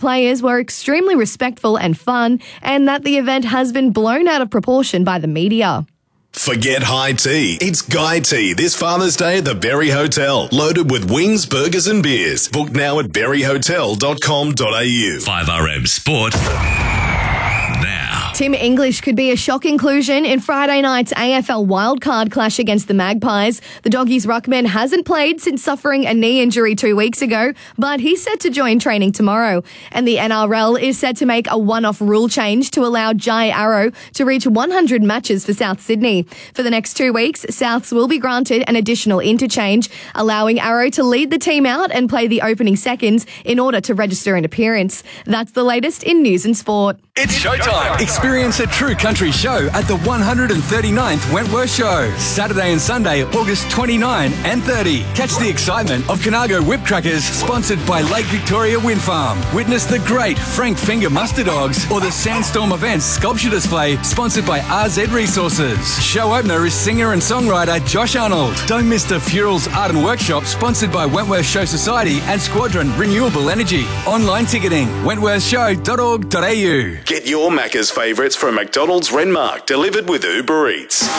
players were extremely respectful and fun, and that the event has been blown out of proportion by the media. Forget high tea. It's Guy Tea this Father's Day at the Berry Hotel. Loaded with wings, burgers and beers. Book now at berryhotel.com.au. 5RM Sport. Now. Tim English could be a shock inclusion in Friday night's AFL wildcard clash against the Magpies. The Doggies ruckman hasn't played since suffering a knee injury 2 weeks ago, but he's set to join training tomorrow. And the NRL is set to make a one-off rule change to allow Jai Arrow to reach 100 matches for South Sydney. For the next 2 weeks, Souths will be granted an additional interchange, allowing Arrow to lead the team out and play the opening seconds in order to register an appearance. That's the latest in news and sport. It's showtime. Experience a true country show at the 139th Wentworth Show. Saturday and Sunday, August 29 and 30. Catch the excitement of Conago Whip Crackers, sponsored by Lake Victoria Wind Farm. Witness the great Frank Finger Muster Dogs or the Sandstorm Events Sculpture Display, sponsored by RZ Resources. Show opener is singer and songwriter Josh Arnold. Don't miss the Furals Art and Workshop, sponsored by Wentworth Show Society and Squadron Renewable Energy. Online ticketing, wentworthshow.org.au. Get your Macca's favourites from McDonald's Renmark, delivered with Uber Eats.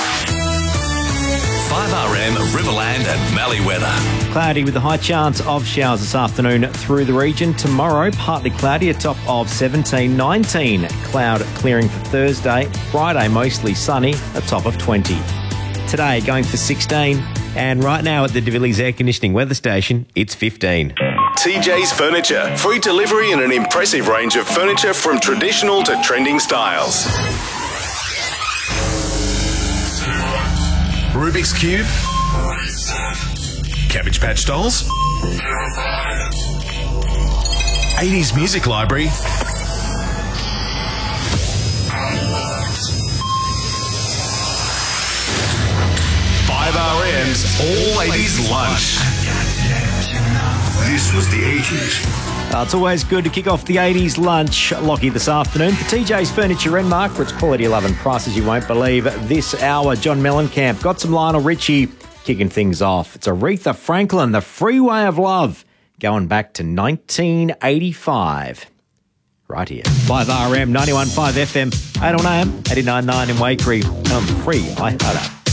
5RM Riverland and Mallee weather. Cloudy with a high chance of showers this afternoon through the region. Tomorrow, partly cloudy, a top of 17, 19. Cloud clearing for Thursday. Friday, mostly sunny, a top of 20. Today, going for 16. And right now at the De Villiers Air Conditioning Weather Station, it's 15. TJ's Furniture. Free delivery and an impressive range of furniture from traditional to trending styles. Rubik's Cube. Cabbage Patch Dolls. 80s Music Library. 5RM's All 80s Lunch. This was the 80s. It's always good to kick off the 80s lunch, Lockie, this afternoon. For TJ's Furniture Renmark, for its quality, love and prices you won't believe. This hour, John Mellencamp got some Lionel Richie kicking things off. It's Aretha Franklin, The Freeway of Love, going back to 1985. Right here. 5RM, 91.5 FM, 8 on AM, 89.9 in Waikerie, on free iHeartRadio.